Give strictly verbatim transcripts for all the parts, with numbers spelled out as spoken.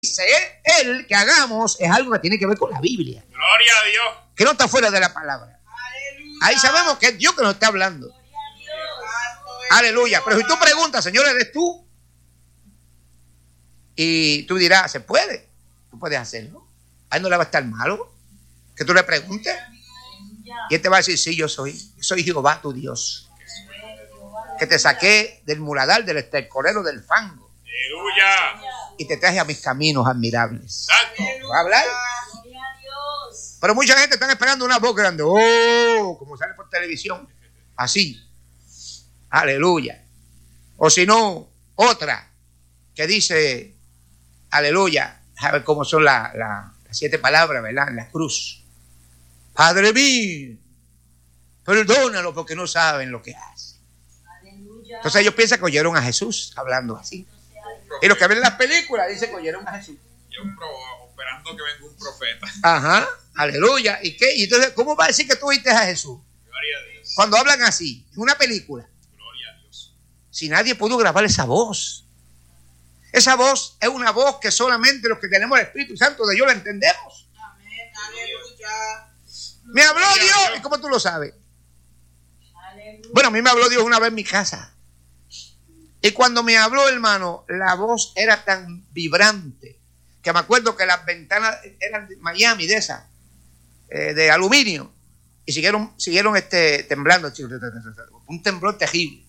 dice él que hagamos es algo que tiene que ver con la Biblia. Gloria a Dios. Que no está fuera de la palabra. Aleluya. Ahí sabemos que es Dios que nos está hablando. Aleluya. Pero si tú preguntas, Señor, ¿eres tú? Y tú dirás, ¿se puede? Tú puedes hacerlo. A él no le va a estar malo que tú le preguntes. Y él te va a decir, sí, yo soy. Yo soy Jehová, tu Dios. Que te saqué del muladar, del estercolero, del fango. Aleluya. Y te traje a mis caminos admirables. Santo. ¿Va a hablar? Pero mucha gente está esperando una voz grande. Oh, como sale por televisión. Así. Aleluya. O si no, otra que dice, aleluya. A ver cómo son la, la, las siete palabras, ¿verdad? En la cruz. Padre mío, perdónalo porque no saben lo que hacen. Entonces ellos piensan que oyeron a Jesús hablando así. Y los que ven las películas dicen que oyeron a Jesús. Yo esperando que venga un profeta. Ajá, aleluya. ¿Y qué? Y entonces, ¿cómo va a decir que tú oíste a Jesús? Gloria a Dios. Cuando hablan así, en una película. Gloria a Dios. Si nadie pudo grabar esa voz. Esa voz es una voz que solamente los que tenemos el Espíritu Santo de Dios la entendemos. Amén, aleluya. Me habló Dios. ¿Y cómo tú lo sabes? Aleluya. Bueno, a mí me habló Dios una vez en mi casa. Y cuando me habló, hermano, la voz era tan vibrante que me acuerdo que las ventanas eran de Miami, de esas, eh, de aluminio. Y siguieron, siguieron este, temblando. Un temblor terrible.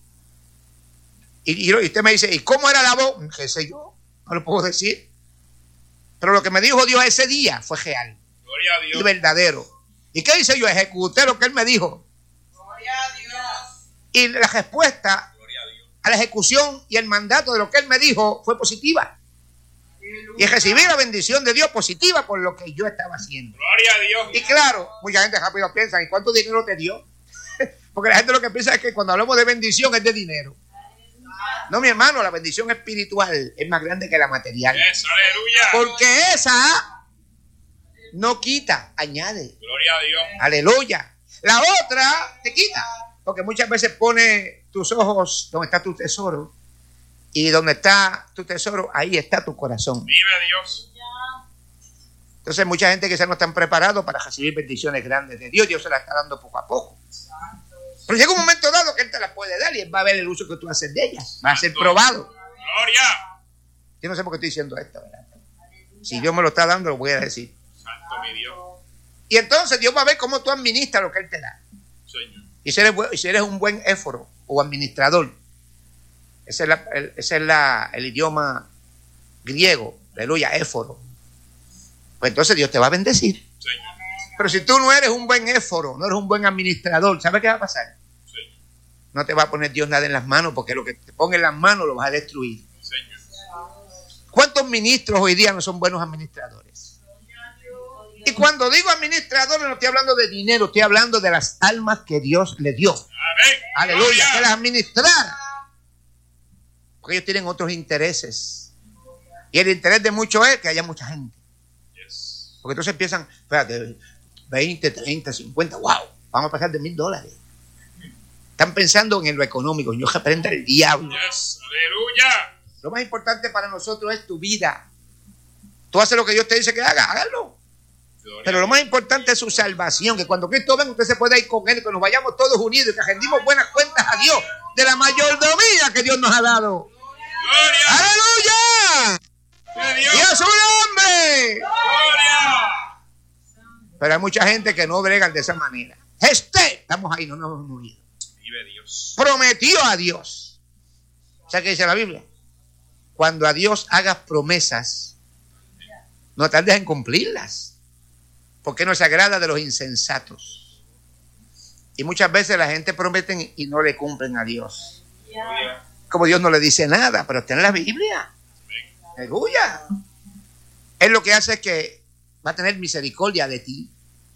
Y, y usted me dice, ¿y cómo era la voz? ¿Qué sé yo? No lo puedo decir. Pero lo que me dijo Dios ese día fue real. Gloria a Dios. Y verdadero. ¿Y qué hice yo? Ejecuté lo que Él me dijo. Gloria a Dios. Y la respuesta a la ejecución y el mandato de lo que Él me dijo fue positiva. Aleluya. Y recibí la bendición de Dios positiva por lo que yo estaba haciendo. Gloria a Dios. Y claro, mucha gente rápido piensa, ¿y cuánto dinero te dio? Porque la gente lo que piensa es que cuando hablamos de bendición es de dinero. No, mi hermano, la bendición espiritual es más grande que la material. Yes, aleluya. Porque esa no quita, añade. Gloria a Dios. Aleluya. La otra te quita. Porque muchas veces pone tus ojos donde está tu tesoro. Y donde está tu tesoro, ahí está tu corazón. Vive Dios. Entonces mucha gente quizás no están preparados para recibir bendiciones grandes de Dios. Dios se las está dando poco a poco. Pero llega un momento dado que Él te las puede dar y Él va a ver el uso que tú haces de ellas. Va a ser probado. Gloria. Yo no sé por qué estoy diciendo esto, ¿verdad? Si Dios me lo está dando, lo voy a decir. Santo mi Dios. Y entonces Dios va a ver cómo tú administras lo que Él te da. Señor. Y si eres, si eres un buen éforo o administrador, ese es, la, el, ese es la, el idioma griego, aleluya, éforo. Pues entonces Dios te va a bendecir. Señor. Pero si tú no eres un buen éforo, no eres un buen administrador, ¿sabes qué va a pasar? Señor. No te va a poner Dios nada en las manos, porque lo que te ponga en las manos lo vas a destruir. Señor. ¿Cuántos ministros hoy día no son buenos administradores? Y cuando digo administradores no estoy hablando de dinero, estoy hablando de las almas que Dios le dio. Amén. Aleluya, Gloria. que las administrar. Porque ellos tienen otros intereses. Y el interés de muchos es que haya mucha gente. Yes. Porque entonces empiezan, espérate, veinte, treinta, cincuenta, wow, vamos a pasar de mil dólares. Están pensando en lo económico. Yo reprendo al diablo. Yes. Aleluya. Lo más importante para nosotros es tu vida. Tú haces lo que Dios te dice que haga, hágalo. Gloria. Pero lo más importante es su salvación, que cuando Cristo venga usted se pueda ir con Él, que nos vayamos todos unidos y que rendimos buenas cuentas a Dios de la mayordomía que Dios nos ha dado. Gloria. ¡Aleluya! De Dios. ¡Y a su nombre! Gloria. Pero hay mucha gente que no bregan de esa manera. Este, estamos ahí, no nos hemos movido. Vive Dios. Prometió a Dios. ¿Sabes qué dice la Biblia? Cuando a Dios hagas promesas, no tardes en cumplirlas. Porque no se agrada de los insensatos. Y muchas veces la gente promete y no le cumplen a Dios. Gloria. Como Dios no le dice nada, pero está en la Biblia. Aleluya. Él lo que hace es que va a tener misericordia de ti.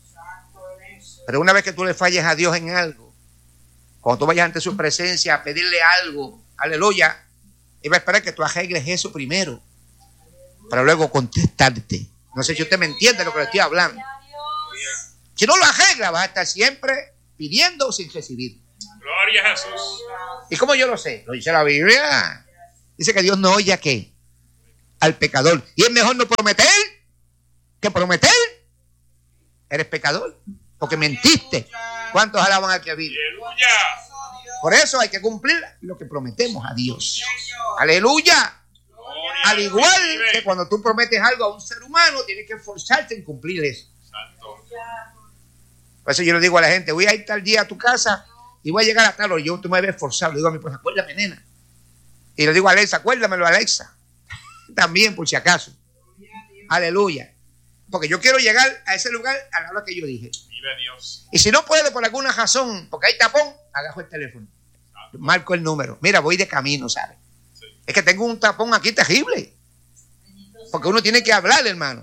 Pero una vez que tú le falles a Dios en algo, cuando tú vayas ante su presencia a pedirle algo, aleluya, Él va a esperar que tú arregles eso primero, para luego contestarte. No sé si usted me entiende lo que le estoy hablando. Si no lo arregla, vas a estar siempre pidiendo sin recibir. Gloria a Jesús. ¿Y cómo yo lo sé? Lo dice la Biblia. Dice que Dios no oye a qué. al pecador. Y es mejor no prometer que prometer. Eres pecador porque mentiste. ¿Cuántos alaban al que vive? Aleluya. Por eso hay que cumplir lo que prometemos a Dios. Aleluya. Gloria Al igual al vive. que cuando tú prometes algo a un ser humano, tienes que esforzarte en cumplir eso. Santo. Por eso yo le digo a la gente, voy a ir tal día a tu casa y voy a llegar a tal hora. Yo tú me ves esforzado. Le digo a mi esposa, acuérdame, nena. Y le digo a Alexa, acuérdamelo, Alexa. También, por si acaso. Aleluya. Porque yo quiero llegar a ese lugar a la hora que yo dije. Vive Dios. Y si no puede por alguna razón, porque hay tapón, agajo el teléfono. Marco el número. Mira, voy de camino, ¿sabes? Sí. Es que tengo un tapón aquí terrible. Porque uno tiene que hablar, hermano.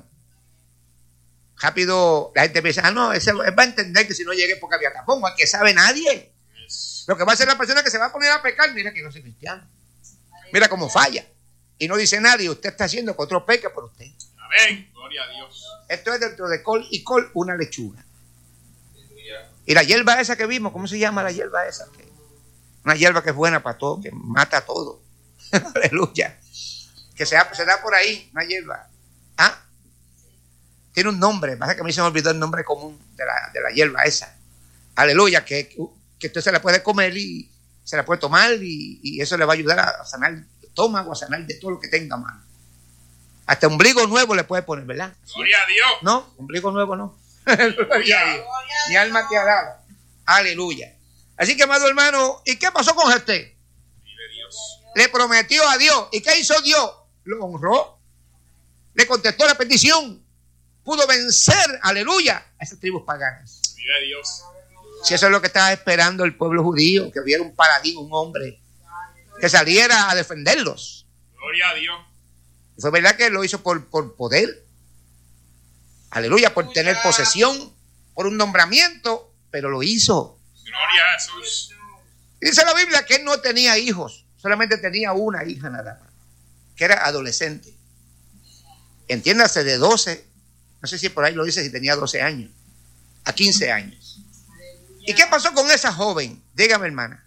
Rápido, la gente piensa, ah, no, ese él va a entender que si no llegué porque había tapón, o que sabe nadie. Yes. Lo que va a hacer la persona que se va a poner a pecar, mira que no soy cristiano. Mira cómo falla. Y no dice nadie, usted está haciendo que otro peque por usted. Amén. Gloria a Dios. Esto es dentro de col y col una lechuga. Y la hierba esa que vimos, ¿cómo se llama la hierba esa? Una hierba que es buena para todo, que mata todo. Aleluya. Que se da, se da por ahí, una hierba. ¿Ah? Tiene un nombre, pasa que a mí se me olvidó el nombre común de la, de la hierba esa. Aleluya, que, que usted se la puede comer y se la puede tomar y, y eso le va a ayudar a sanar el estómago, a sanar de todo lo que tenga mal. Hasta ombligo nuevo le puede poner, ¿verdad? Gloria a Dios. No, ombligo nuevo no. Gloria a Dios. Mi alma te alaba. Aleluya. Así que, amado hermano, ¿y qué pasó con este? Vive Dios. Le prometió a Dios. ¿Y qué hizo Dios? Lo honró. Le contestó la petición. Pudo vencer, aleluya, a esas tribus paganas. Vive Dios. Si eso es lo que estaba esperando el pueblo judío, que hubiera un paladín, un hombre, que saliera a defenderlos. Gloria a Dios. Y fue verdad que lo hizo por, por poder. Aleluya, por tener posesión, por un nombramiento, pero lo hizo. Gloria a Jesús. Y dice la Biblia que él no tenía hijos, solamente tenía una hija nada más, que era adolescente. Entiéndase, de doce, no sé si por ahí lo dice, si tenía doce años, a quince años. ¿Y qué pasó con esa joven? Dígame, hermana.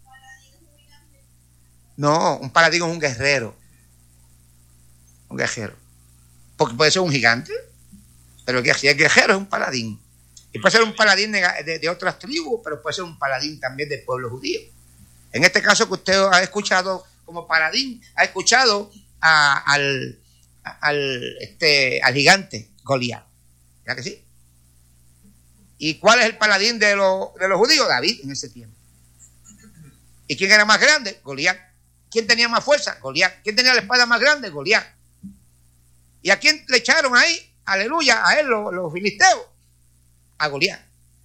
No, un paladín es un guerrero. Un guerrero. Porque puede ser un gigante, pero si es guerrero es un paladín. Y puede ser un paladín de, de, de otras tribus, pero puede ser un paladín también del pueblo judío. En este caso que usted ha escuchado como paladín, ha escuchado a, al, al, este, al gigante Goliat. ¿Verdad que sí? ¿Y cuál es el paladín de, lo, de los judíos? David en ese tiempo. ¿Y quién era más grande? Goliat. ¿Quién tenía más fuerza? Goliat. ¿Quién tenía la espada más grande? Goliat. ¿Y a quién le echaron ahí? Aleluya, a él los, los filisteos. A Goliat.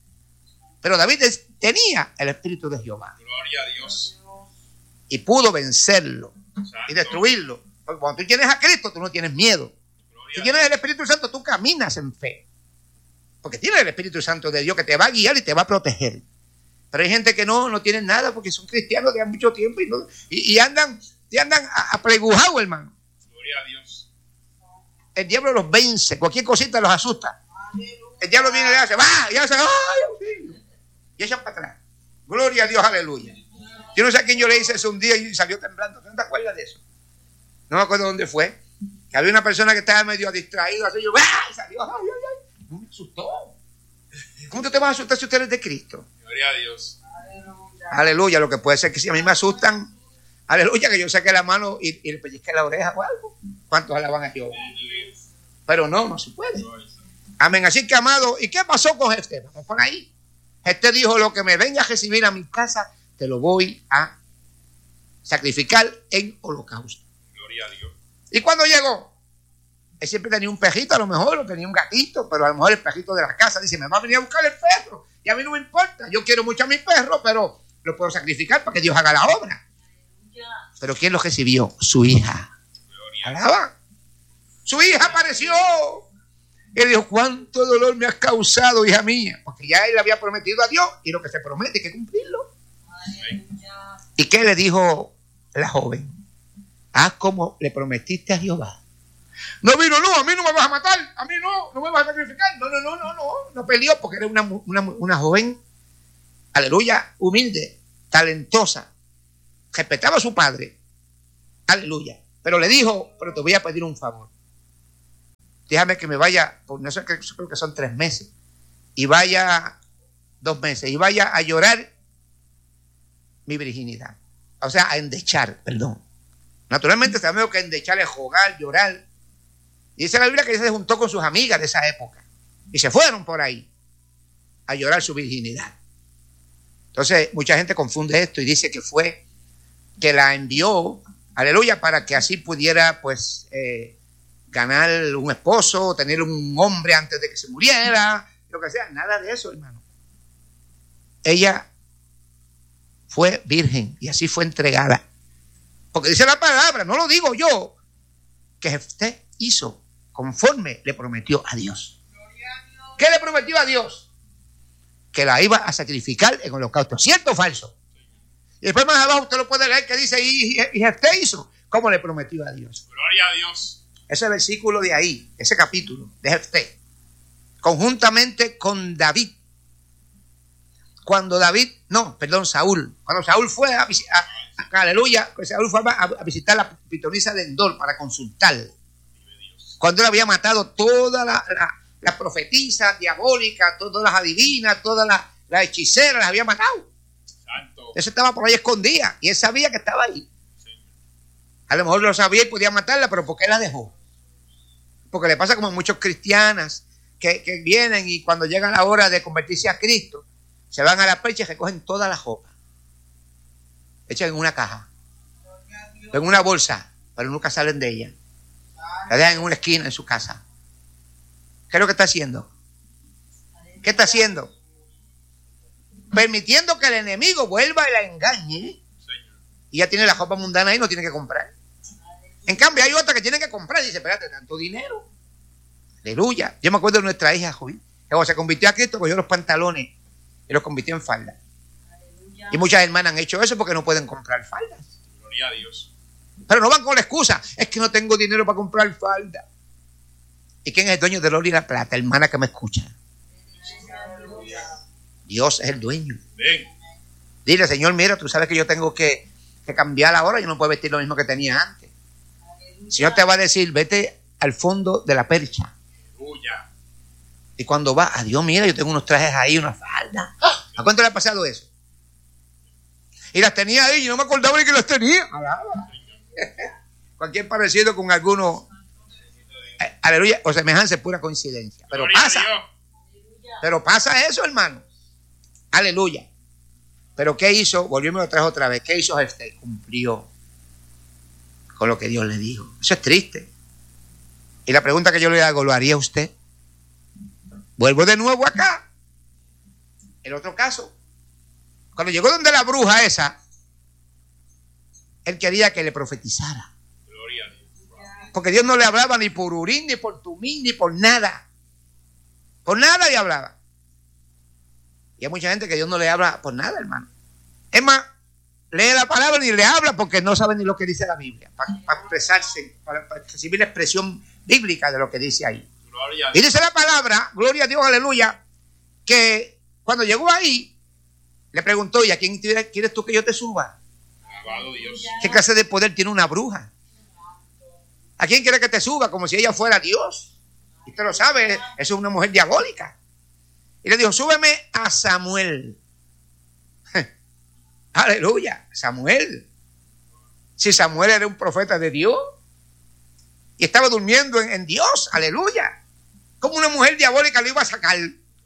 Pero David tenía el espíritu de Jehová. Gloria a Dios. Y pudo vencerlo Santo. y destruirlo. Porque cuando tú tienes a Cristo, tú no tienes miedo. Gloria Si a tienes el Espíritu Santo, tú caminas en fe. Porque tienes el Espíritu Santo de Dios que te va a guiar y te va a proteger. Pero hay gente que no, no tiene nada porque son cristianos de hace mucho tiempo y, no, y, y andan, y andan aplegujados, hermano. Gloria a Dios. El diablo los vence, cualquier cosita los asusta. El diablo viene y le hace, va, y hace, ¡ay, auxilio! Y echan para atrás. Gloria a Dios, aleluya. Yo no sé a quién yo le hice eso un día y salió temblando. ¿No te acuerdas de eso? No me acuerdo dónde fue. Que había una persona que estaba medio distraída, así yo, ¡va! Y salió, ¡ay, ay, ay! No me asustó. ¿Cómo tú te vas a asustar si usted eres de Cristo? Gloria a Dios. Aleluya, lo que puede ser que si a mí me asustan, aleluya, que yo saque la mano y, y le pellizque la oreja o algo. ¿Cuántos alaban a Jehová? Pero no, no se puede. Amén. Así que, amado, ¿y qué pasó con Jefté? Vamos por ahí. Jefté dijo, lo que me venga a recibir a mi casa, te lo voy a sacrificar en holocausto. Gloria a Dios. ¿Y cuando llegó? Él siempre tenía un perrito, a lo mejor, o tenía un gatito, pero a lo mejor el perrito de la casa dice, me va a venir a buscar el perro, y a mí no me importa, yo quiero mucho a mi perro, pero lo puedo sacrificar para que Dios haga la obra. Pero ¿quién lo recibió? Su hija. ¿Alaba? Su hija apareció. Él dijo, ¿cuánto dolor me has causado, hija mía? Porque ya él le había prometido a Dios, y lo que se promete hay que cumplirlo. Amén. ¿Y qué le dijo la joven? Haz como le prometiste a Jehová. No vino, no, a mí no me vas a matar, a mí no, no me vas a sacrificar. No, no, no, no, no, no peleó porque era una, una, una joven, aleluya, humilde, talentosa, respetaba a su padre, aleluya. Pero le dijo, pero te voy a pedir un favor. Déjame que me vaya, por no sé, creo que son tres meses. Y vaya dos meses. Y vaya a llorar mi virginidad. O sea, a endechar, perdón. Naturalmente sabemos que endechar es jugar, llorar. Y dice la Biblia que se juntó con sus amigas de esa época. Y se fueron por ahí a llorar su virginidad. Entonces, mucha gente confunde esto y dice que fue que la envió, aleluya, para que así pudiera, pues, eh, ganar un esposo, tener un hombre antes de que se muriera, lo que sea. Nada de eso, hermano. Ella fue virgen y así fue entregada. Porque dice la palabra, no lo digo yo, que Jefté hizo conforme le prometió a Dios. ¿Qué le prometió a Dios? Que la iba a sacrificar en holocausto. ¿Cierto o falso? Y después más abajo usted lo puede leer que dice, y, y Jefté hizo como le prometió a Dios. Gloria a Dios. Ese versículo de ahí, ese capítulo de Jefté, conjuntamente con David. Cuando David, no, perdón, Saúl. Cuando Saúl fue a visitar, aleluya, pues Saúl fue a, a visitar la pitonisa de Endor para consultar. Cuando él había matado toda la, la, la profetisa diabólica, todas las adivinas, todas las, las hechiceras, las había matado. Santo. Eso estaba por ahí escondida y él sabía que estaba ahí. A lo mejor lo sabía y podía matarla, pero ¿por qué la dejó? Porque le pasa como a muchos cristianas que, que vienen y cuando llega la hora de convertirse a Cristo, se van a la percha y recogen toda la ropa. Echan en una caja, en una bolsa, pero nunca salen de ella. La dejan en una esquina en su casa. ¿Qué es lo que está haciendo? ¿Qué está haciendo? Permitiendo que el enemigo vuelva y la engañe. Y ya tiene la ropa mundana ahí, no tiene que comprar. En cambio hay otra que tiene que comprar. Dice, espérate, tanto dinero. Aleluya. Yo me acuerdo de nuestra hija, Joven, que cuando se convirtió a Cristo, cogió los pantalones y los convirtió en falda. Aleluya. Y muchas hermanas han hecho eso porque no pueden comprar faldas. Gloria a Dios. Pero no van con la excusa, es que no tengo dinero para comprar falda. ¿Y quién es el dueño del oro y la plata, hermana que me escucha? Dios es el dueño. Ven. Dile, Señor, mira, tú sabes que yo tengo que, que cambiar ahora, yo no puedo vestir lo mismo que tenía antes. El Señor te va a decir, vete al fondo de la percha. Aleluya. Y cuando va, adiós, mira, yo tengo unos trajes ahí, una falda. ¿A cuánto le ha pasado eso? Y las tenía ahí y no me acordaba ni que las tenía. Alaba. Cualquier parecido con alguno, eh, aleluya, o semejanza es pura coincidencia. Pero Gloria a pasa. Dios. Pero pasa eso, hermano. Aleluya. Pero ¿qué hizo? Volvió y me lo trajo otra vez. ¿Qué hizo Jefté? Cumplió con lo que Dios le dijo. Eso es triste. Y la pregunta que yo le hago, ¿lo haría usted? Vuelvo de nuevo acá. El otro caso. Cuando llegó donde la bruja esa, él quería que le profetizara. Gloria a Dios. Porque Dios no le hablaba ni por Urín, ni por Tumín, ni por nada. Por nada le hablaba. Y hay mucha gente que Dios no le habla por nada, hermano. Es más, lee la palabra ni le habla porque no sabe ni lo que dice la Biblia. Para, para expresarse, para, para recibir la expresión bíblica de lo que dice ahí. Gloria a Y Dios. dice la palabra, gloria a Dios, aleluya, que cuando llegó ahí, le preguntó, ¿y a quién quieres tú que yo te suba? Alabado Dios. ¿Qué clase de poder tiene una bruja? ¿A quién quiere que te suba? Como si ella fuera Dios. Y usted lo sabe, eso es una mujer diabólica. Y le dijo, súbeme a Samuel. Aleluya, Samuel. Si Samuel era un profeta de Dios y estaba durmiendo en, en Dios, aleluya. ¿Cómo una mujer diabólica lo iba a sacar?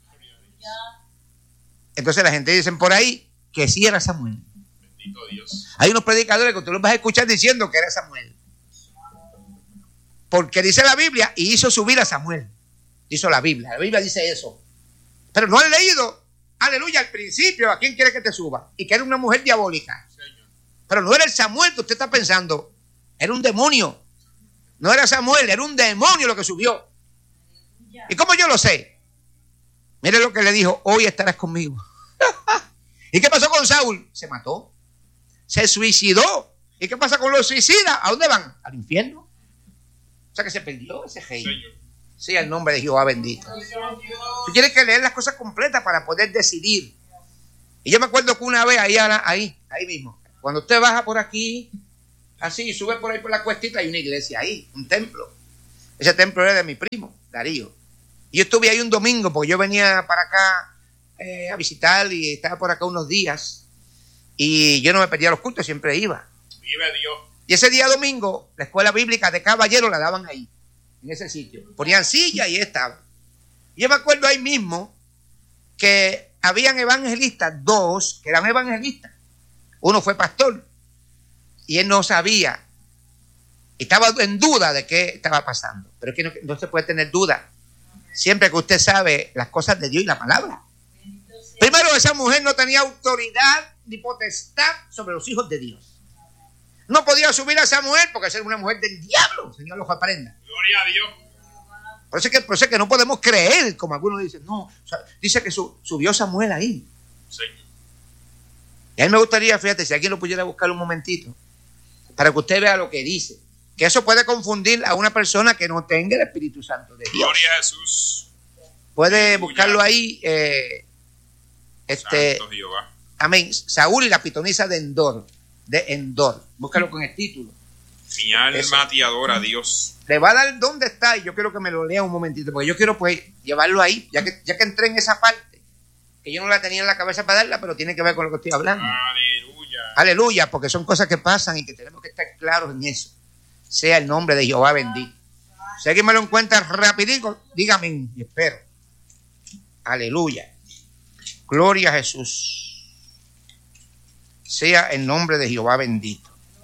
Entonces la gente dice por ahí que sí era Samuel. Bendito Dios. Hay unos predicadores que tú los vas a escuchar diciendo que era Samuel. Porque dice la Biblia, y hizo subir a Samuel. Hizo la Biblia, la Biblia dice eso. Pero no han leído, aleluya, al principio, ¿a quién quiere que te suba? Y que era una mujer diabólica. Señor. Pero no era el Samuel que usted está pensando, era un demonio. No era Samuel, era un demonio lo que subió. ¿Y cómo yo lo sé? Mire lo que le dijo, hoy estarás conmigo. ¿Y qué pasó con Saúl? Se mató, se suicidó. ¿Y qué pasa con los suicidas? ¿A dónde van? Al infierno. O sea que se perdió ese rey. Señor. Sí, el nombre de Jehová bendito. Tú tienes que leer las cosas completas para poder decidir. Y yo me acuerdo que una vez ahí, ahí, ahí mismo, cuando usted baja por aquí, Así, sube por ahí por la cuestita, hay una iglesia ahí, un templo. Ese templo era de mi primo, Darío. Y yo estuve ahí un domingo, porque yo venía para acá eh, a visitar y estaba por acá unos días. Y yo no me perdía los cultos, siempre iba. Vive Dios. Y ese día domingo, la escuela bíblica de Caballero la daban ahí, en ese sitio. Ponían silla y estaba. Y yo me acuerdo ahí mismo que habían evangelistas, dos que eran evangelistas. Uno fue pastor y él no sabía. Estaba en duda de qué estaba pasando. Pero es que no, no se puede tener duda siempre que usted sabe las cosas de Dios y la palabra. Primero, esa mujer no tenía autoridad ni potestad sobre los hijos de Dios. No podía subir a esa mujer porque era una mujer del diablo. Señor los aprenda. Gloria a Dios. Por eso es que, por eso es que no podemos creer, como algunos dicen. No, o sea, dice que su, subió Samuel ahí. Sí. Y a mí me gustaría, fíjate, si alguien lo pudiera buscar un momentito, para que usted vea lo que dice. Que eso puede confundir a una persona que no tenga el Espíritu Santo de Dios. Gloria a Jesús. Puede buscarlo ahí. Eh, este, Santo Jehová. Amén. Saúl y la pitonisa de Endor. De Endor. Búscalo con el título. Mi alma Eso. te adora a Dios. Le va a dar dónde está y yo quiero que me lo lea un momentito, porque yo quiero pues llevarlo ahí, ya que, ya que entré en esa parte, que yo no la tenía en la cabeza para darla, pero tiene que ver con lo que estoy hablando. Aleluya. Aleluya, porque son cosas que pasan y que tenemos que estar claros en eso. Sea el nombre de Jehová bendito. Si alguien me lo encuentra rapidito, dígame y espero. Aleluya. Gloria a Jesús. Sea el nombre de Jehová bendito.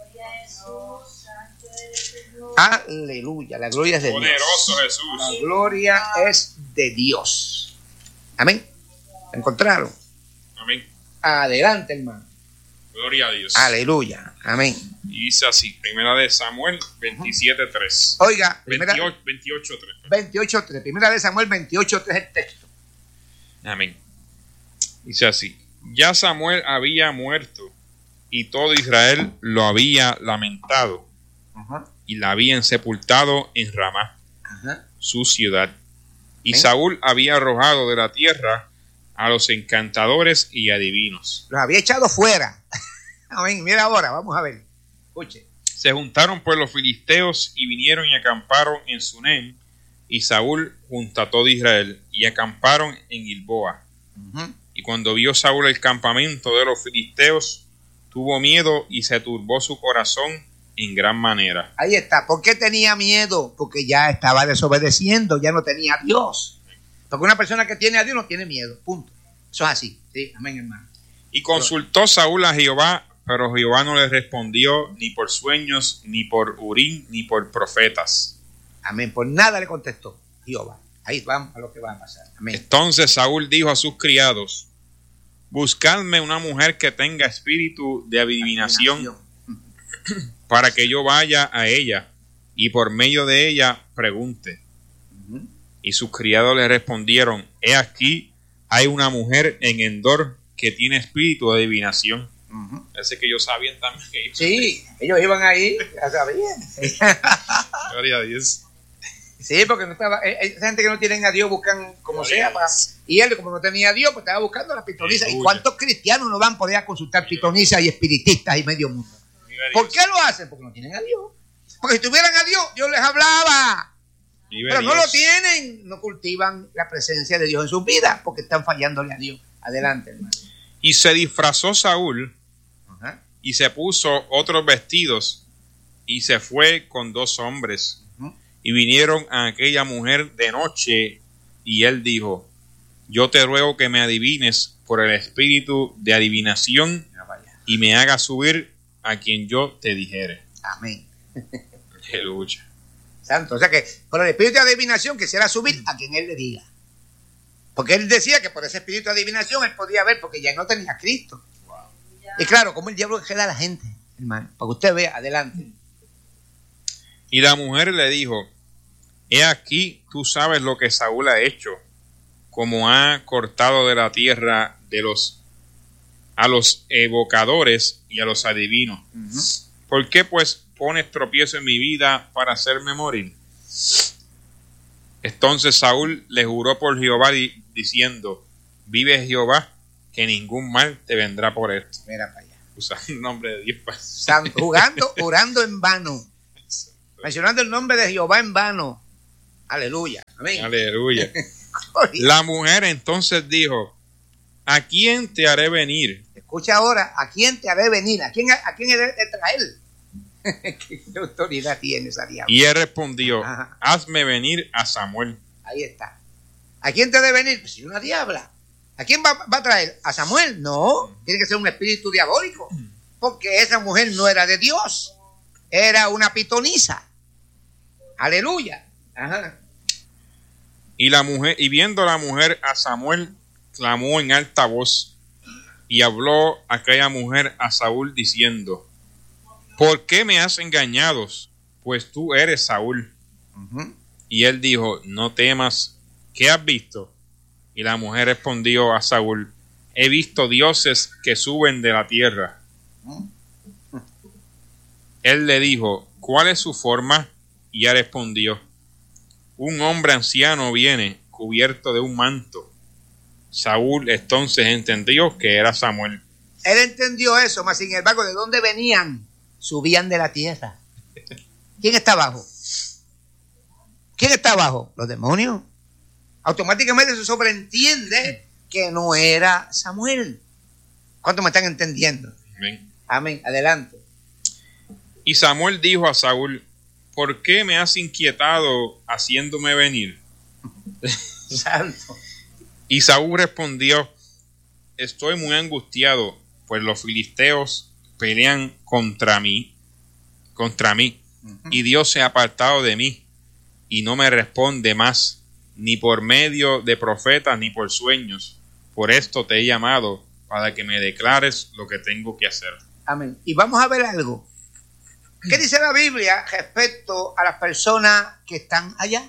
Aleluya. La gloria es de Dios. Poderoso Jesús. La gloria es de Dios. Amén. ¿La encontraron? Amén. Adelante, hermano. Gloria a Dios. Aleluya. Amén. Y dice así, primera de Samuel veintisiete tres. Oiga, primera, veintiocho tres. veintiocho tres. Primera de Samuel veintiocho tres el texto. Amén. Dice así, ya Samuel había muerto y todo Israel lo había lamentado Ajá. y la habían sepultado en Ramá, Ajá. su ciudad. Y Amén. Saúl había arrojado de la tierra a los encantadores y adivinos. Los había echado fuera. Amén. Mira ahora, vamos a ver. Escuche. Se juntaron pues los filisteos y vinieron y acamparon en Sunem, y Saúl junto a todo Israel, y acamparon en Gilboa. Uh-huh. Y cuando vio Saúl el campamento de los filisteos, tuvo miedo y se turbó su corazón en gran manera. Ahí está. ¿Por qué tenía miedo? Porque ya estaba desobedeciendo, ya no tenía a Dios. Porque una persona que tiene a Dios no tiene miedo. Punto. Eso es así. Sí, amén, hermano. Y consultó Saúl a Jehová, pero Jehová no le respondió ni por sueños, ni por Urim, ni por profetas. Amén. Por nada le contestó Jehová. Ahí vamos a lo que va a pasar. Amén. Entonces Saúl dijo a sus criados, buscadme una mujer que tenga espíritu de adivinación, para que yo vaya a ella y por medio de ella pregunte. Uh-huh. Y sus criados le respondieron, he aquí, hay una mujer en Endor que tiene espíritu de adivinación. Uh-huh. Ese que ellos sabían también que iban. Sí, ellos iban ahí, ya sabían. Gloria a Dios. Sí, porque no estaba, esa gente que no tienen a Dios buscan como Gloria sea. a Para, Dios. y él, como no tenía a Dios, pues estaba buscando las pitonisas. ¿Y Aleluya. cuántos cristianos no van a poder consultar pitonisas y espiritistas y medio mundo? Gloria a ¿Por Dios. qué lo hacen? Porque no tienen a Dios. Porque si tuvieran a Dios, Dios les hablaba. Vive Pero no Dios. lo tienen, no cultivan la presencia de Dios en sus vidas porque están fallándole a Dios. Adelante, hermano. Y se disfrazó Saúl Ajá. y se puso otros vestidos y se fue con dos hombres. Ujú. Y vinieron a aquella mujer de noche y él dijo, yo te ruego que me adivines por el espíritu de adivinación Mira para allá. y me hagas subir a quien yo te dijere. Amén. Aleluya. Santo. O sea que por el espíritu de adivinación quisiera subir a quien él le diga. Porque él decía que por ese espíritu de adivinación él podía ver porque ya no tenía a Cristo. Wow. Y claro, como el diablo queda a la gente, hermano. Para que usted vea, adelante. Y la mujer le dijo, he aquí, tú sabes lo que Saúl ha hecho, como ha cortado de la tierra de los a los evocadores y a los adivinos. Uh-huh. ¿Por qué pues pones tropiezo en mi vida para hacerme morir? Entonces Saúl le juró por Jehová di- diciendo, vive Jehová, que ningún mal te vendrá por esto. Mira para allá. Usando el nombre de Dios. Para... San, jugando, orando en vano. Mencionando el nombre de Jehová en vano. Aleluya. Amén. Aleluya. La mujer entonces dijo: ¿a quién te haré venir? Escucha ahora, ¿a quién te haré venir? ¿A quién, a quién he de traer? ¿Qué autoridad tiene esa diabla? Y él respondió: Ajá. hazme venir a Samuel. Ahí está. ¿A quién te debe venir? Pues si una diabla. ¿A quién va, va a traer? ¿A Samuel? No. Tiene que ser un espíritu diabólico. Porque esa mujer no era de Dios. Era una pitonisa. Aleluya. Ajá. Y la mujer, y viendo la mujer a Samuel, clamó en alta voz. Y habló aquella mujer a Saúl diciendo: ¿por qué me has engañado? Pues tú eres Saúl. Uh-huh. Y él dijo: no temas. ¿Qué has visto? Y la mujer respondió a Saúl: he visto dioses que suben de la tierra. Uh-huh. Él le dijo: ¿cuál es su forma? Y ella respondió: un hombre anciano viene cubierto de un manto. Saúl entonces entendió que era Samuel. Él entendió eso, mas sin embargo, ¿de dónde venían? Subían de la tierra. ¿Quién está abajo? ¿Quién está abajo? Los demonios. Automáticamente se sobreentiende que no era Samuel. ¿Cuántos me están entendiendo? Amén. Amén. Adelante. Y Samuel dijo a Saúl: ¿por qué me has inquietado haciéndome venir? Santo. Y Saúl respondió: estoy muy angustiado, pues los filisteos pelean contra mí, contra mí, uh-huh. y Dios se ha apartado de mí, y no me responde más, ni por medio de profetas, ni por sueños. Por esto te he llamado, para que me declares lo que tengo que hacer. Amén. Y vamos a ver algo. ¿Qué dice la Biblia respecto a las personas que están allá?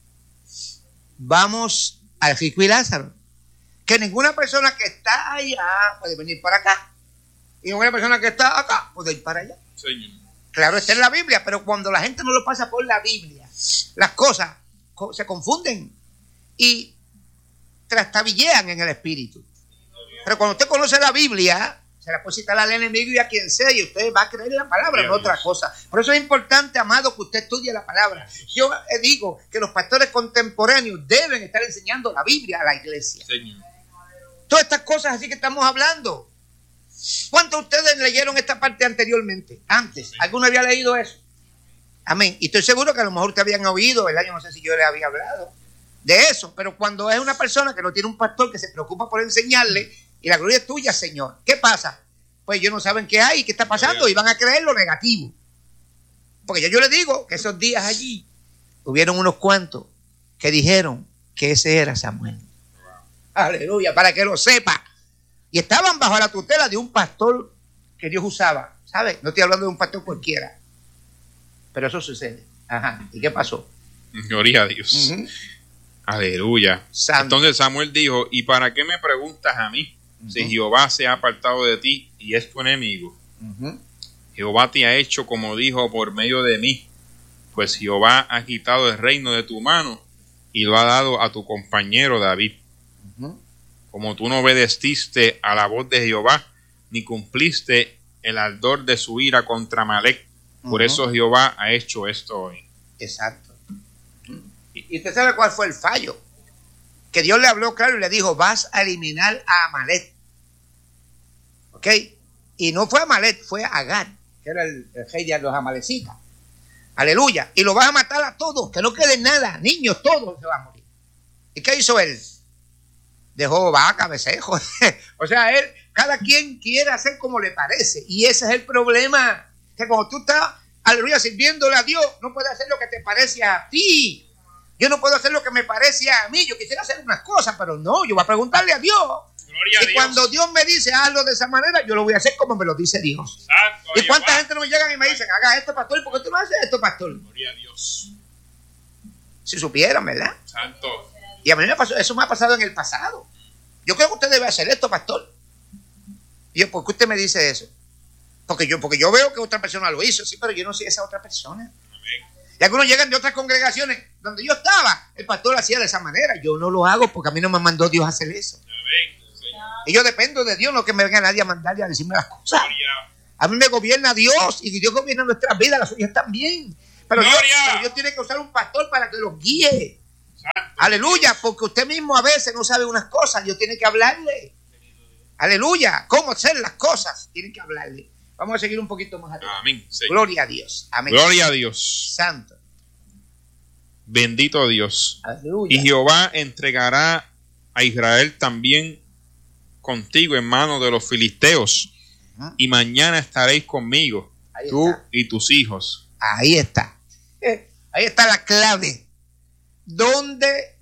Vamos al rico y Lázaro. Que ninguna persona que está allá puede venir para acá. Y ninguna persona que está acá puede ir para allá. Señor. Claro, está en la Biblia, pero cuando la gente no lo pasa por la Biblia, las cosas se confunden y trastabillean en el espíritu. Pero cuando usted conoce la Biblia, se la puede citar al enemigo y a quien sea, y usted va a creer en la palabra, no otra cosa. Por eso es importante, amado, que usted estudie la palabra. Yo digo que los pastores contemporáneos deben estar enseñando la Biblia a la iglesia. Señor. Todas estas cosas así que estamos hablando. ¿Cuántos de ustedes leyeron esta parte anteriormente? Antes. ¿Alguno había leído eso? Amén. Y estoy seguro que a lo mejor te habían oído, ¿verdad? Yo no sé si yo le había hablado de eso, pero cuando es una persona que no tiene un pastor que se preocupa por enseñarle, y la gloria es tuya, Señor, ¿qué pasa? Pues ellos no saben qué hay, qué está pasando, y van a creer lo negativo. Porque ya yo les digo que esos días allí hubieron unos cuantos que dijeron que ese era Samuel. Aleluya, para que lo sepa. Y estaban bajo la tutela de un pastor que Dios usaba, ¿sabes? No estoy hablando de un pastor cualquiera, pero eso sucede. Ajá. ¿Y qué pasó? Gloria a Dios. Uh-huh. Aleluya. Santo. Entonces Samuel dijo: ¿y para qué me preguntas a mí? Uh-huh. Si Jehová se ha apartado de ti y es tu enemigo. Uh-huh. Jehová te ha hecho como dijo por medio de mí, pues Jehová ha quitado el reino de tu mano y lo ha dado a tu compañero David. Uh-huh. Como tú no obedeciste a la voz de Jehová, ni cumpliste el ardor de su ira contra Amalec, uh-huh. por eso Jehová ha hecho esto hoy. Exacto. Y usted sabe cuál fue el fallo. Que Dios le habló claro y le dijo: vas a eliminar a Amalec. ¿Ok? Y no fue Amalec, fue Agag, que era el, el rey de los amalecitas. Aleluya. Y lo vas a matar a todos, que no quede nada. Niños, todos se van a morir. ¿Y qué hizo él? Dejó vaca, becerro. O sea, él, cada quien quiere hacer como le parece. Y ese es el problema. Que cuando tú estás, aleluya, sirviéndole a Dios, no puedes hacer lo que te parece a ti. Yo no puedo hacer lo que me parece a mí. Yo quisiera hacer unas cosas, pero no, yo voy a preguntarle a Dios. Gloria y a Dios. Cuando Dios me dice hazlo de esa manera, yo lo voy a hacer como me lo dice Dios. Santo, ¿Y cuánta Jehová. gente no me llegan y me dicen: haga esto, pastor? ¿Por qué tú no haces esto, pastor? Gloria a Dios. Si supieran, ¿verdad? Santo. Y a mí me pasó, eso me ha pasado en el pasado. Yo creo que usted debe hacer esto, pastor. Y yo, ¿por qué usted me dice eso? Porque yo, porque yo veo que otra persona lo hizo, sí, pero yo no soy esa otra persona. Amén. Y algunos llegan de otras congregaciones donde yo estaba, el pastor hacía de esa manera. Yo no lo hago porque a mí no me mandó Dios a hacer eso. Amén. Y yo dependo de Dios, no que me venga nadie a mandar y a decirme las cosas. A mí me gobierna Dios y Dios gobierna nuestras vidas, las suyas también. Pero Dios, pero Dios tiene que usar un pastor para que los guíe. Santo Aleluya, Dios. Porque usted mismo a veces no sabe unas cosas, Dios tiene que hablarle. Aleluya, cómo hacer las cosas, tiene que hablarle. Vamos a seguir un poquito más adelante. Amén. Sí. Gloria a Dios. Amén. Gloria a Dios. Santo. Bendito Dios. Aleluya. Y Jehová entregará a Israel también contigo en manos de los filisteos. Uh-huh. Y mañana estaréis conmigo, ahí tú está. Y tus hijos. Ahí está. Eh, ahí está la clave. ¿Dónde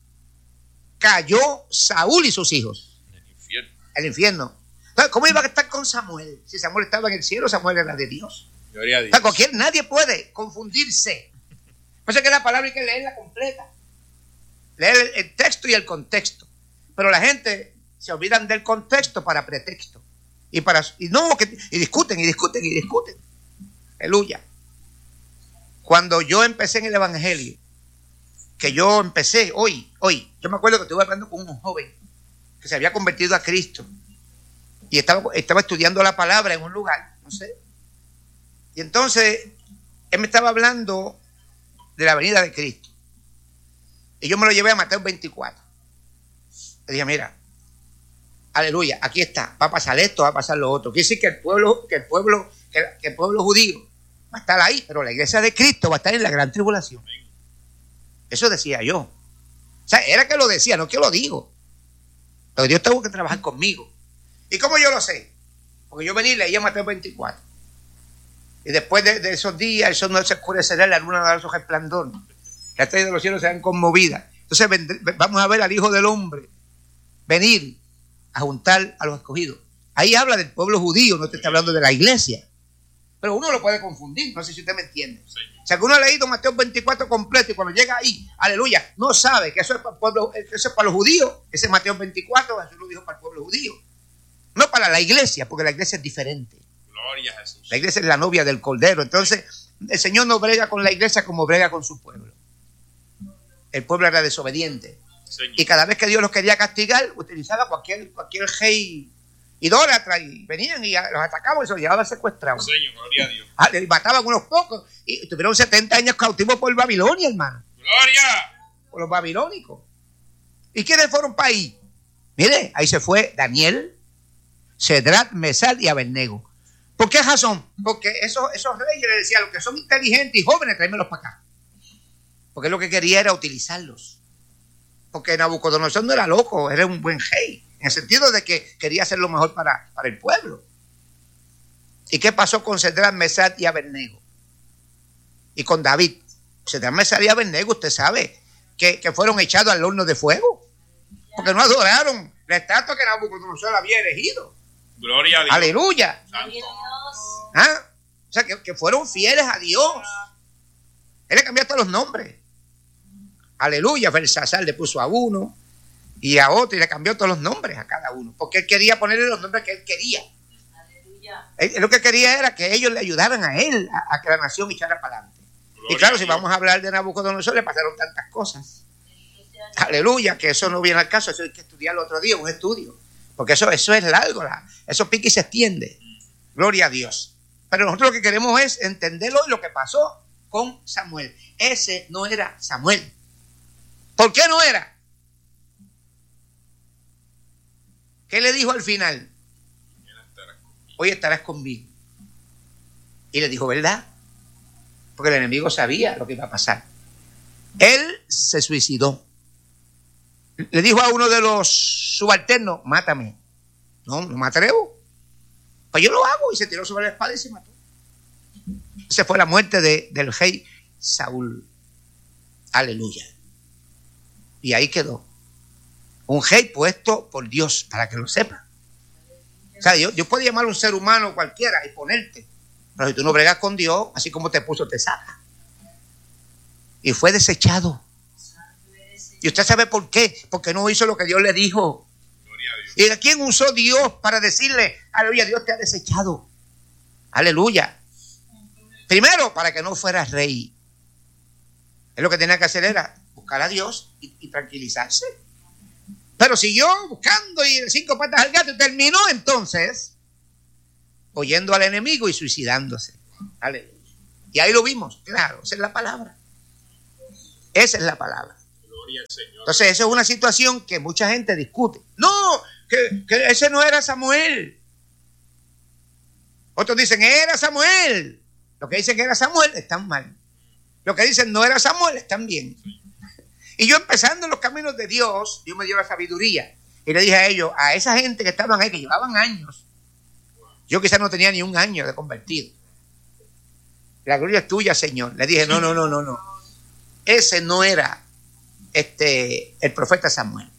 cayó Saúl y sus hijos? En el infierno. El infierno. Entonces, ¿cómo iba a estar con Samuel? Si Samuel estaba en el cielo, Samuel era de Dios. Gloria a Dios. O sea, cualquier, nadie puede confundirse. Por eso que la palabra hay que leerla completa. Leer el, el texto y el contexto. Pero la gente se olvidan del contexto para pretexto. Y para y no que y discuten y discuten y discuten. Aleluya. Cuando yo empecé en el evangelio, que yo empecé hoy, hoy, yo me acuerdo que estuve hablando con un joven que se había convertido a Cristo y estaba, estaba estudiando la palabra en un lugar, no sé. Y entonces él me estaba hablando de la venida de Cristo. Y yo me lo llevé a Mateo veinticuatro. Le dije, mira, aleluya, aquí está, va a pasar esto, va a pasar lo otro. Quiere decir que el pueblo, que el pueblo, que, que el pueblo judío va a estar ahí, pero la iglesia de Cristo va a estar en la gran tribulación. Eso decía yo. O sea, era que lo decía, no que lo digo. Pero Dios tuvo que trabajar conmigo. ¿Y cómo yo lo sé? Porque yo venía y leía Mateo veinticuatro. Y después de, de esos días, el sol no se oscurecerá, la luna dará su resplandor. Las estrellas de los cielos serán conmovidas. Entonces vendré, vamos a ver al Hijo del Hombre venir a juntar a los escogidos. Ahí habla del pueblo judío, no te está hablando de la iglesia. Pero uno lo puede confundir, no sé si usted me entiende. Sí. O sea, que uno ha leído Mateo veinticuatro completo y cuando llega ahí, aleluya, no sabe que eso es para el pueblo, eso es para los judíos. Ese es Mateo veinticuatro, Jesús lo dijo para el pueblo judío. No para la iglesia, porque la iglesia es diferente. Gloria a Jesús. La iglesia es la novia del Cordero. Entonces, el Señor no brega con la iglesia como brega con su pueblo. El pueblo era desobediente. Señor. Y cada vez que Dios los quería castigar, utilizaba cualquier, cualquier rey idólatra y venían y los atacaban y se los llevaban secuestrados. Señor, gloria a Dios. Ah, le mataban unos pocos y tuvieron setenta años cautivos por Babilonia, hermano. Gloria. Por los babilónicos. ¿Y quiénes fueron para ahí? Mire, ahí se fue Daniel, Cedrat, Mesal y Abednego. ¿Por qué razón? Porque esos, esos reyes le decían, los que son inteligentes y jóvenes, tráemelos para acá. Porque lo que quería era utilizarlos. Porque Nabucodonosor no era loco, era un buen rey. En el sentido de que quería hacer lo mejor para, para el pueblo. ¿Y qué pasó con Cedrat, Mesal y Abednego? Y con David. Cedrat, Mesal y Abednego, usted sabe, que, que fueron echados al horno de fuego. Porque no adoraron la estatua que Nabucodonosor había elegido. Gloria a Dios. Aleluya. Santo. ¿Ah? O sea, que, que fueron fieles a Dios. Él le cambió hasta los nombres. Aleluya. Belsasar le puso a uno y a otro y le cambió todos los nombres a cada uno. Porque él quería ponerle los nombres que él quería. Aleluya. Él, él lo que quería era que ellos le ayudaran a él a, a que la nación echara para adelante. Gloria y claro, si vamos a hablar de Nabucodonosor, le pasaron tantas cosas. Aleluya, que eso no viene al caso. Eso hay que estudiarlo otro día, un estudio. Porque eso, eso es largo, la, eso pica y se extiende. Gloria a Dios. Pero nosotros lo que queremos es entenderlo y lo que pasó con Samuel. Ese no era Samuel. ¿Por qué no era? ¿Qué le dijo al final? Hoy estarás conmigo. Y le dijo, ¿verdad? Porque el enemigo sabía lo que iba a pasar. Él se suicidó. Le dijo a uno de los subalternos, mátame. No, no me atrevo. Pues yo lo hago. Y se tiró sobre la espada y se mató. Esa fue la muerte de, del rey Saúl. Aleluya. Y ahí quedó. Un rey puesto por Dios, para que lo sepa. O sea, yo, yo puedo llamar a un ser humano cualquiera y ponerte. Pero si tú no bregas con Dios, así como te puso, te saca. Y fue desechado. Y usted sabe por qué. Porque no hizo lo que Dios le dijo. Gloria a Dios. ¿Y a quién usó Dios para decirle, aleluya, Dios te ha desechado? Aleluya. Primero, para que no fueras rey. Él lo que tenía que hacer era buscar a Dios y, y tranquilizarse. Pero siguió buscando y de cinco patas al gato y terminó entonces oyendo al enemigo y suicidándose. Aleluya. Y ahí lo vimos, claro, esa es la palabra. Esa es la palabra. Gloria al Señor. Entonces, eso es una situación que mucha gente discute. No, que, que ese no era Samuel. Otros dicen, era Samuel. Los que dicen que era Samuel están mal. Los que dicen no era Samuel están bien. Y yo empezando en los caminos de Dios, Dios me dio la sabiduría. Y le dije a ellos, a esa gente que estaban ahí, que llevaban años, yo quizás no tenía ni un año de convertido. La gloria es tuya, Señor. Le dije, no, no, no, no, no. Ese no era este, el profeta Samuel.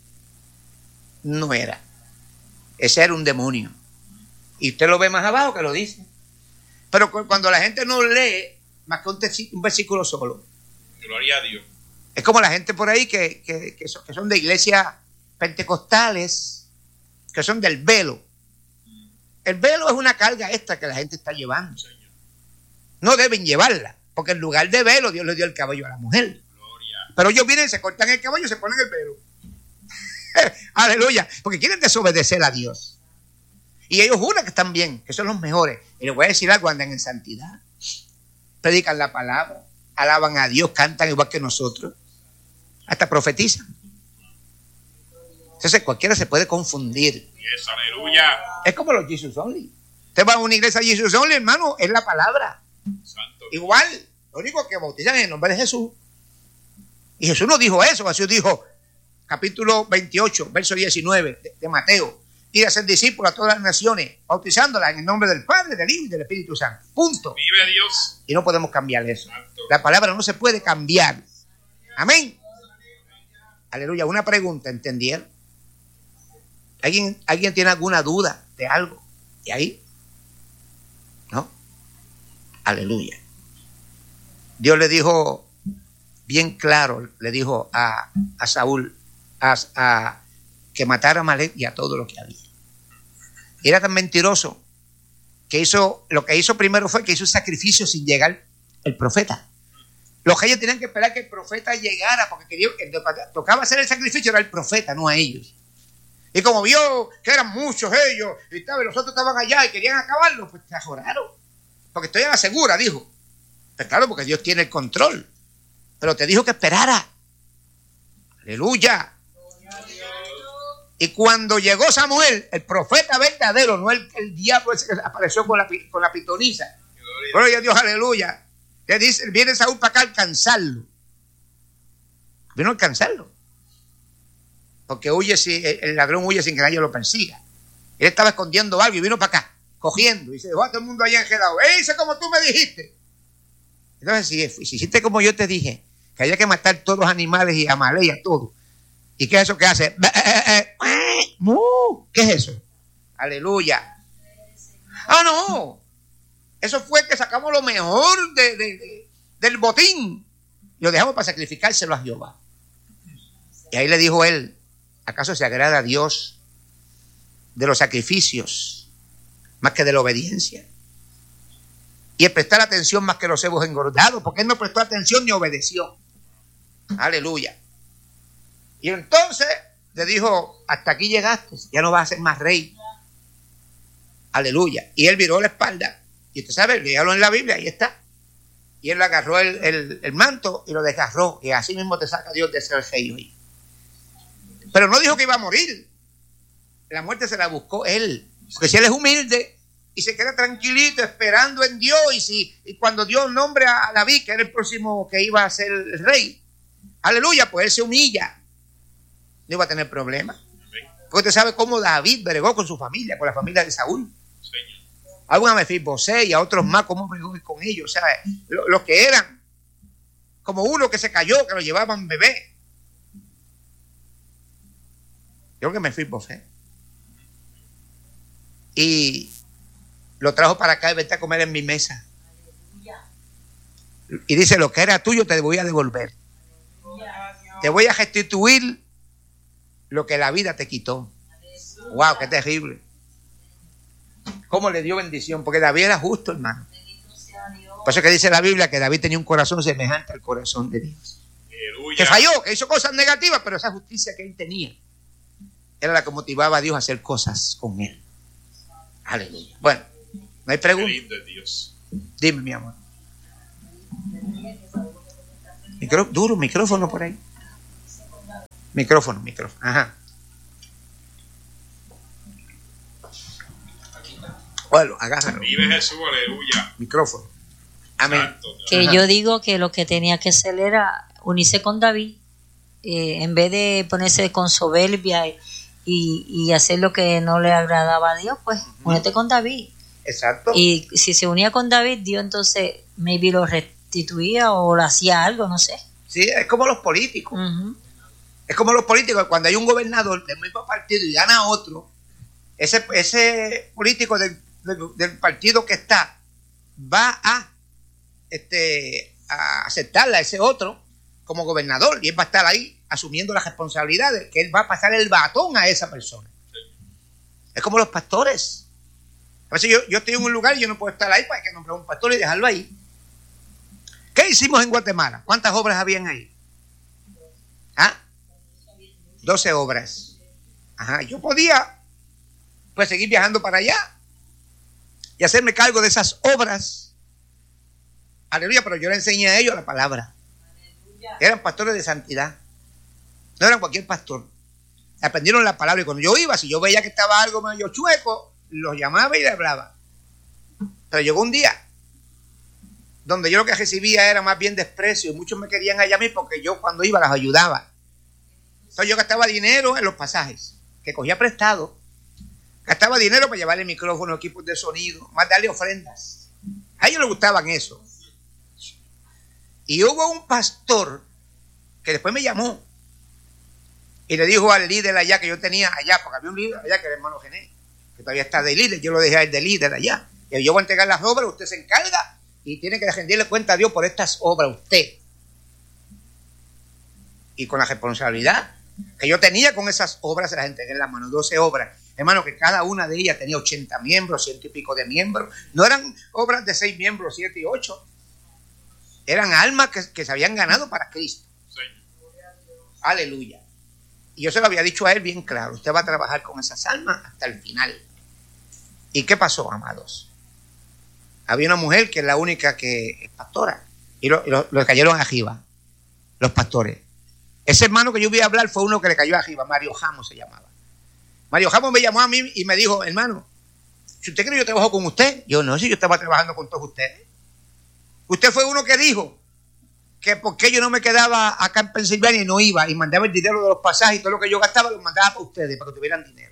No era. Ese era un demonio. Y usted lo ve más abajo que lo dice. Pero cuando la gente no lee más que un, un versículo solo. Gloria a Dios. Es como la gente por ahí que, que, que, son, que son de iglesias pentecostales, que son del velo. El velo es una carga extra que la gente está llevando. No deben llevarla, porque en lugar de velo Dios le dio el cabello a la mujer. Gloria. Pero ellos vienen, se cortan el cabello y se ponen el velo. Aleluya, porque quieren desobedecer a Dios. Y ellos juran que están bien, que son los mejores. Y les voy a decir algo, andan en santidad. Predican la palabra, alaban a Dios, cantan igual que nosotros. Hasta profetizan. Entonces cualquiera se puede confundir. Yes, aleluya. Es como los Jesus Only. Usted va a una iglesia Jesus Only, hermano, es la palabra. Santo. Igual, lo único que bautizan en el nombre de Jesús. Y Jesús no dijo eso. Jesús dijo, capítulo veintiocho, verso diecinueve de, de Mateo, ir a ser discípulos a todas las naciones, bautizándolas en el nombre del Padre, del Hijo y del Espíritu Santo. Punto. Vive Dios. Y no podemos cambiar eso. Santo. La palabra no se puede cambiar. Amén. Aleluya. Una pregunta, ¿entendieron? ¿Alguien, ¿Alguien tiene alguna duda de algo? ¿De ahí? ¿No? Aleluya. Dios le dijo bien claro, le dijo a, a Saúl a, a, que matara a Amalek y a todo lo que había. Y era tan mentiroso que hizo, lo que hizo primero fue que hizo un sacrificio sin llegar el profeta. Los reyes tenían que esperar que el profeta llegara, porque quería, el que tocaba hacer el sacrificio era el profeta, no a ellos. Y como vio que eran muchos ellos, y tal, y los otros estaban allá y querían acabarlo, pues se ajoraron. Porque estoy a la segura, dijo. Pues claro, porque Dios tiene el control. Pero te dijo que esperara. Aleluya. Y cuando llegó Samuel, el profeta verdadero, no el, el diablo ese que apareció con la, con la pitonisa. Gloria a Dios, aleluya. Le dice, viene Saúl para acá a alcanzarlo. Vino a alcanzarlo. Porque huye si, el ladrón huye sin que nadie lo persiga. Él estaba escondiendo algo y vino para acá, cogiendo. Y se dejó a todo el mundo allá enredado. ¡Ey, hice como tú me dijiste! Entonces, si, si hiciste como yo te dije, que había que matar todos los animales y a Amalek y a todo. ¿Y qué es eso que hace? ¿Qué es eso? Aleluya. Ah, no. Eso fue que sacamos lo mejor de, de, de, del botín. Y lo dejamos para sacrificárselo a Jehová. Y ahí le dijo él, ¿acaso se agrada a Dios de los sacrificios más que de la obediencia? Y el prestar atención más que los cebos engordados, porque él no prestó atención ni obedeció. Aleluya. Y entonces le dijo, hasta aquí llegaste, ya no vas a ser más rey. Aleluya. Y él viró la espalda. Y usted sabe, léalo en la Biblia, ahí está. Y él agarró el, el, el manto y lo desgarró. Y así mismo te saca Dios de ser rey hoy. Pero no dijo que iba a morir. La muerte se la buscó él. Porque si él es humilde y se queda tranquilito esperando en Dios, y si y cuando Dios nombre a David, que era el próximo que iba a ser el rey, aleluya, pues él se humilla. No iba a tener problemas. Porque usted sabe cómo David bregó con su familia, con la familia de Saúl. A un Mefibosé y a otros más, cómo bregó con ellos. O sea, los lo que eran como uno que se cayó, que lo llevaban bebé. Yo creo que Mefibosé. Y lo trajo para acá y vete a comer en mi mesa. Y dice, lo que era tuyo te voy a devolver. Te voy a restituir lo que la vida te quitó. Wow, qué terrible. ¿Cómo le dio bendición? Porque David era justo, hermano. Por eso que dice la Biblia que David tenía un corazón semejante al corazón de Dios. Aleluya. Que falló, que hizo cosas negativas, pero esa justicia que él tenía. era la que motivaba a Dios a hacer cosas con él. Aleluya. Bueno, ¿no hay preguntas? Dios. Dime, mi amor. Micro, duro, micrófono por ahí. Micrófono, micrófono. Ajá. Bueno, agárralo. Vive Jesús, aleluya. Micrófono. Amén. Santo, Que Ajá. yo digo que lo que tenía que hacer era unirse con David, eh, en vez de ponerse con soberbia y, y, y hacer lo que no le agradaba a Dios, pues únete con David. Exacto. Y si se unía con David, Dios entonces maybe lo restituía o le hacía algo, no sé. Sí, es como los políticos. Ujú. Es como los políticos, cuando hay un gobernador del mismo partido y gana otro, ese, ese político del, del, del partido que está va a, este, a aceptarle a ese otro como gobernador, y él va a estar ahí asumiendo las responsabilidades, que él va a pasar el batón a esa persona. Es como los pastores. A veces yo, yo estoy en un lugar y yo no puedo estar ahí para que nombrar un pastor y dejarlo ahí. ¿Qué hicimos en Guatemala? ¿Cuántas obras habían ahí? ¿Ah? doce obras. Ajá. Yo podía pues seguir viajando para allá y hacerme cargo de esas obras. Aleluya, pero yo le enseñé a ellos la palabra. Eran pastores de santidad. No eran cualquier pastor. Aprendieron la palabra y cuando yo iba, si yo veía que estaba algo medio chueco, los llamaba y le hablaba. Pero llegó un día donde yo lo que recibía era más bien desprecio y muchos me querían allá a mí porque yo cuando iba las ayudaba. Entonces yo gastaba dinero en los pasajes, que cogía prestado. Gastaba dinero para llevarle micrófono, equipos de sonido, más darle ofrendas. A ellos les gustaban eso. Y hubo un pastor que después me llamó y le dijo al líder allá que yo tenía allá, porque había un líder allá que era el hermano Gené, que todavía está de líder, yo lo dejé a él de líder allá. Y yo voy a entregar las obras, usted se encarga y tiene que rendirle cuenta a Dios por estas obras usted. Y con la responsabilidad que yo tenía con esas obras, se las entregué en las manos, doce obras. Hermano, que cada una de ellas tenía ochenta miembros, ciento y pico de miembros. No eran obras de seis miembros, siete y ocho. Eran almas que, que se habían ganado para Cristo. Aleluya. Y yo se lo había dicho a él bien claro. Usted va a trabajar con esas almas hasta el final. ¿Y qué pasó, amados? Había una mujer que es la única que es pastora. Y lo, lo, lo cayeron arriba, los pastores. Ese hermano que yo vi a hablar fue uno que le cayó arriba, Mario Jamos se llamaba. Mario Jamos me llamó a mí y me dijo, hermano, si usted cree que yo trabajo con usted, yo no, si yo estaba trabajando con todos ustedes. Usted fue uno que dijo que por qué yo no me quedaba acá en Pensilvania y no iba y mandaba el dinero de los pasajes y todo lo que yo gastaba lo mandaba para ustedes, para que tuvieran dinero.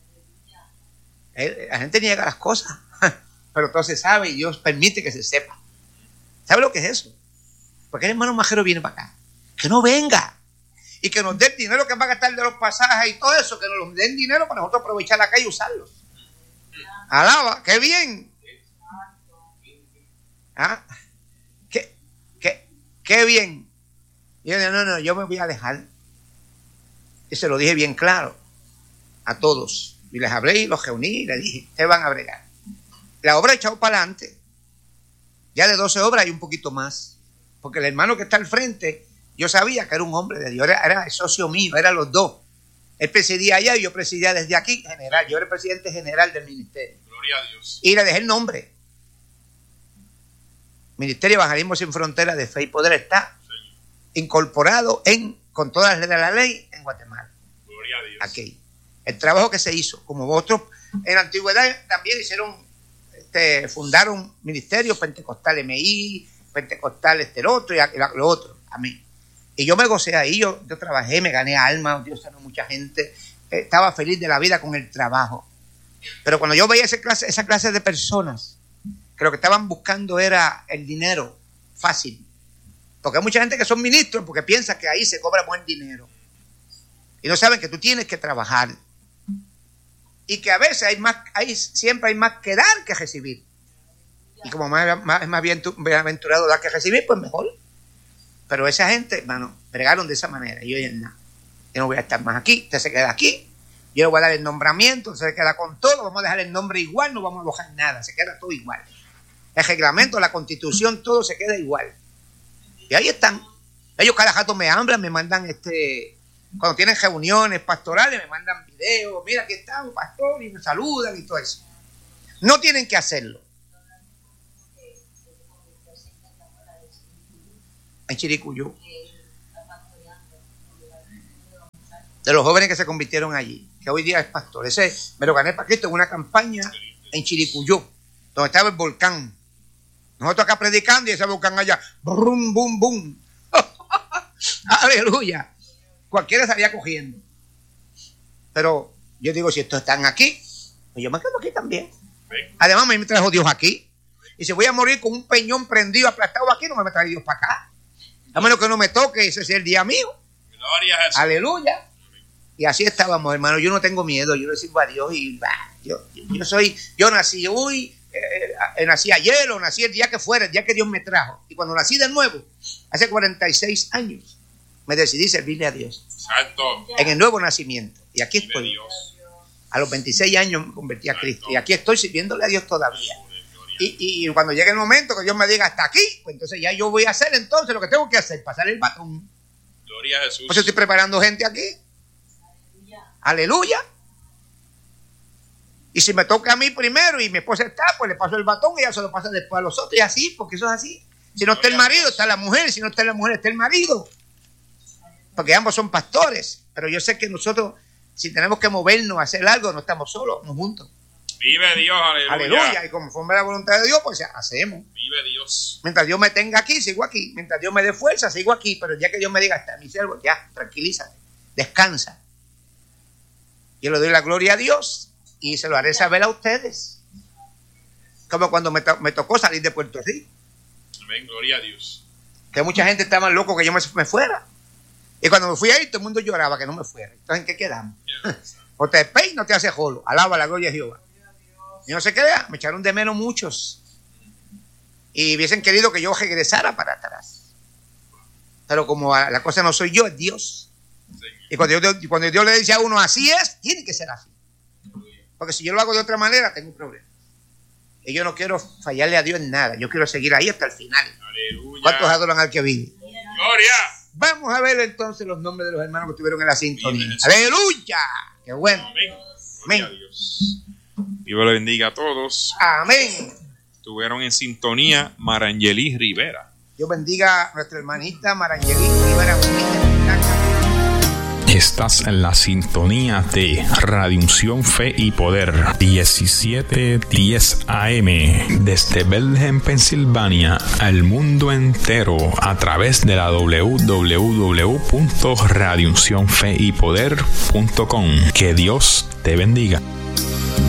La gente niega las cosas, pero entonces sabe y Dios permite que se sepa. ¿Sabe lo que es eso? Porque el hermano Majero viene para acá. Que no venga. Y que nos dé el dinero que va a gastar de los pasajes y todo eso, que nos den dinero para nosotros aprovechar acá y usarlos. Alaba, qué bien. ¿Ah? ¿Qué, qué, qué bien. Y yo dije, no, no, yo me voy a dejar. Y se lo dije bien claro a todos. Y les hablé y los reuní y les dije, ustedes van a bregar. La obra echado para adelante. Ya de doce obras hay un poquito más. Porque el hermano que está al frente, yo sabía que era un hombre de Dios, era, era el socio mío, eran los dos. Él presidía allá y yo presidía desde aquí, general. Yo era el presidente general del ministerio. Gloria a Dios. Y le dejé el nombre. Ministerio Evangelismo Sin Fronteras de Fe y Poder está incorporado en, con todas las leyes de la ley en Guatemala. Gloria a Dios. Aquí. El trabajo que se hizo, como otros en la antigüedad también hicieron, este, fundaron ministerios pentecostal M I, pentecostal este el otro y lo otro. Amén. Y yo me gocé ahí, yo, yo trabajé, me gané alma, Dios sanó mucha gente, eh, estaba feliz de la vida con el trabajo. Pero cuando yo veía esa clase, esa clase de personas, que lo que estaban buscando era el dinero fácil. Porque hay mucha gente que son ministros porque piensa que ahí se cobra buen dinero. Y no saben que tú tienes que trabajar. Y que a veces hay más, hay, siempre hay más que dar que recibir. Y como más, más, es más bienaventurado dar que recibir, pues mejor. Pero esa gente, hermano, bregaron de esa manera. Y yo dije, no, yo no voy a estar más aquí, usted se queda aquí. Yo le voy a dar el nombramiento, usted se queda con todo, vamos a dejar el nombre igual, no vamos a bajar nada, se queda todo igual. El reglamento, la constitución, todo se queda igual. Y ahí están. Ellos cada rato me hablan, me mandan este Cuando tienen reuniones pastorales me mandan videos, mira aquí estamos, pastor, y me saludan y todo eso. No tienen que hacerlo. En Chiricuyú. De los jóvenes que se convirtieron allí, que hoy día es pastor. Ese me lo gané para Cristo en una campaña en Chiricuyú, donde estaba el volcán. Nosotros acá predicando y ese volcán allá, brum, bum, bum. Aleluya. Cualquiera salía cogiendo. Pero yo digo, si estos están aquí, pues yo me quedo aquí también. Además, me trajo Dios aquí. Y si voy a morir con un peñón prendido, aplastado aquí, no me trae Dios para acá. A menos que no me toque, ese sea el día mío. Gloria a Jesús. Aleluya. Y así estábamos, hermano. Yo no tengo miedo, yo le sirvo a Dios y bah, yo, yo, yo soy, yo nací hoy, eh, eh, nací ayer o nací el día que fuera, el día que Dios me trajo. Y cuando nací de nuevo, hace cuarenta y seis años, me decidí servirle a Dios. Santo. En el nuevo nacimiento. Y aquí Vive estoy. Dios. A los veintiséis años me convertí a Cristo. Y aquí estoy sirviéndole a Dios todavía. Y, y cuando llegue el momento que Dios me diga hasta aquí, pues entonces ya yo voy a hacer entonces lo que tengo que hacer, pasar el batón. Gloria a Jesús. Pues estoy preparando gente aquí. Aleluya. Y si me toca a mí primero y mi esposa está, pues le paso el batón y ya se lo pasa después a los otros. Y así, porque eso es así. Si no está el marido, está la mujer. Si no está la mujer, está el marido. Porque ambos son pastores. Pero yo sé que nosotros, si tenemos que movernos a hacer algo, no estamos solos, no juntos. Vive Dios, aleluya. Aleluya. Y conforme a la voluntad de Dios, pues hacemos. Vive Dios. Mientras Dios me tenga aquí, sigo aquí. Mientras Dios me dé fuerza, sigo aquí. Pero ya que Dios me diga, está mi siervo, ya, tranquilízate, descansa. Yo le doy la gloria a Dios y se lo haré saber a ustedes. Como cuando me, to- me tocó salir de Puerto Rico. Amén, gloria a Dios. Que mucha gente estaba loco que yo me, me fuera. Y cuando me fui ahí, todo el mundo lloraba que no me fuera. Entonces, ¿en qué quedamos? O te peis, no te hace jolo. Alaba la gloria de Jehová. Y no se crea, me echaron de menos muchos. Y hubiesen querido que yo regresara para atrás. Pero como la cosa no soy yo, es Dios. Y cuando Dios, cuando Dios le dice a uno así es, tiene que ser así. Porque si yo lo hago de otra manera, tengo un problema. Y yo no quiero fallarle a Dios en nada. Yo quiero seguir ahí hasta el final. Aleluya. ¿Cuántos adoran al que vive? Gloria. Vamos a ver entonces los nombres de los hermanos que estuvieron en la sintonía. Amén. ¡Aleluya! ¡Qué bueno! Amén. Gloria a Dios. Dios le bendiga a todos. Amén. Estuvieron en sintonía Marangeli Rivera. Dios bendiga a nuestra hermanita Marangeli Rivera. Estás en la sintonía de Radio Unción Fe y Poder diecisiete diez A M desde Bethlehem, Pensilvania, al mundo entero a través de la doble u doble u doble u punto radio unción fe y poder punto com. Que Dios te bendiga.